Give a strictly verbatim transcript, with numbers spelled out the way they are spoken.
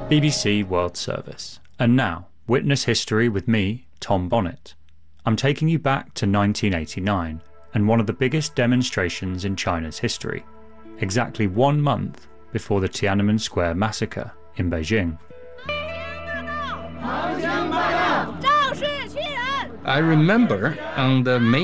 B B C World Service. And now, witness history with me, Tom Bonnet. I'm taking you back to nineteen eighty-nine and one of the biggest demonstrations in China's history, exactly one month before the Tiananmen Square massacre in Beijing. I remember on the May